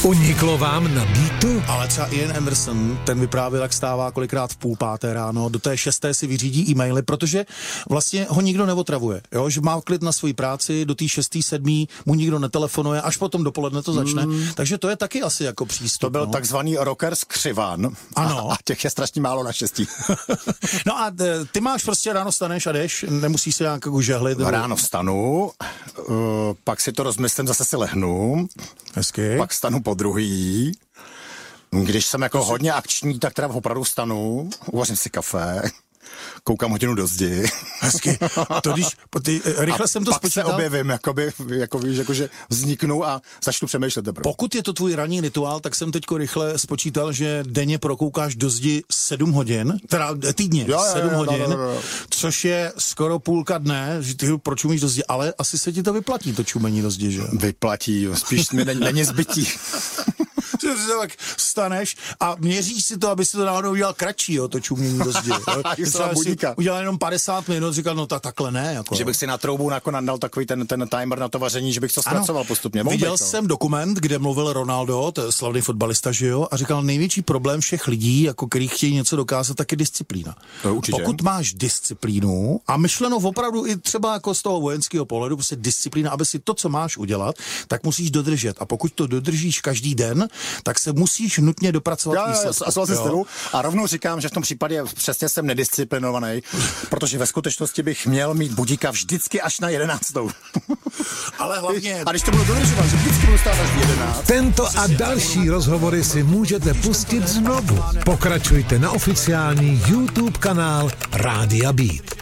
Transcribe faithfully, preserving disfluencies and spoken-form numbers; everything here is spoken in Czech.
Uniklo vám na Beatu? Ale třeba Ian Anderson, ten vyprávěl, jak stává kolikrát v půl páté ráno, do té šesté si vyřídí e-maily, protože vlastně ho nikdo neotravuje, jo? Že má klid na svoji práci, do té šestý, sedmý mu nikdo netelefonuje, až potom dopoledne to začne, mm. takže to je taky asi jako přístup. To byl no? takzvaný rocker skřivan. Ano. A, a těch je strašně málo naštěstí. No a ty máš prostě ráno staneš a jdeš, nemusíš se nějak jako žehlit. Nebo... Ráno vstanu, uh, pak si to rozmyslím, zase si lehnu. Hezky. Pak vstanu po druhý. Když jsem jako hodně akční, tak teda opravdu vstanu, uvařím si kafe, koukám hodinu do zdi. Hezky. To když, ty, rychle a jsem to pak spočítal. se objevím, jakoby, jako víš, jakože vzniknu a začnu přemýšlet teprve. Pokud je to tvůj ranní rituál, tak jsem teďko rychle spočítal, že denně prokoukáš do zdi sedm hodin, teda týdně jo, sedm jo, hodin, jo, jo, jo. což je skoro půlka dne, že ty pročumíš do zdi, ale asi se ti to vyplatí, to čumení do zdi, že? Vyplatí, spíš mi není, není zbytí. Tak vstaneš a měříš si to, aby si to náhodou udělal kratší, jo, to čumění do zdi. Třeba si udělal jenom padesát minut, říkal, no tak takhle ne. Jako, že bych si na troubu nadal takový ten, ten timer na to vaření, že bych to zpracoval ano, postupně. Mohl viděl bych, no. jsem dokument, kde mluvil Ronaldo, to je slavný fotbalista, že jo, a říkal, největší problém všech lidí, jako který chtějí něco dokázat, tak je disciplína. No, určitě. Pokud máš disciplínu a myšleno opravdu i třeba jako z toho vojenského pohledu, prostě disciplína, aby si to, co máš udělat, tak musíš dodržet. A pokud to dodržíš každý den, tak se musíš nutně dopracovat výsledku. A rovnou říkám, že v tom případě přesně jsem nedisciplinovaný, protože ve skutečnosti bych měl mít budíka vždycky až na jedenáctou. Ale hlavně... A když to budu dodržovat, že vždycky budu stát až v jedenáct. Tento a další rozhovory si můžete pustit znovu. Pokračujte na oficiální YouTube kanál Rádia Beat.